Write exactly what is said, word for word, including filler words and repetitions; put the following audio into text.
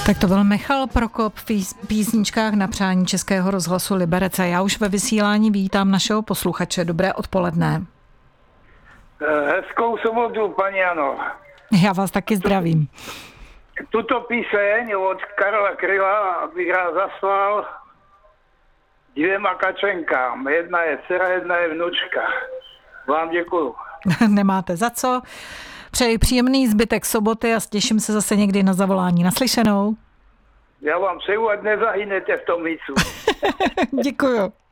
Tak to byl Michal Prokop v písničkách na přání Českého rozhlasu Liberec. Já už ve vysílání vítám našeho posluchače. Dobré odpoledne. Hezkou sobotu, paní Jano. Já vás taky zdravím. Tuto píseň od Karla Kryla bych rád zaslal dvěma kačenkám. Jedna je dcera, jedna je vnučka. Vám děkuju. Nemáte za co. Přeji příjemný zbytek soboty a těším se zase někdy na zavolání. Naslyšenou. Já vám přeju, ať nezahynete v tom mícu. Děkuju.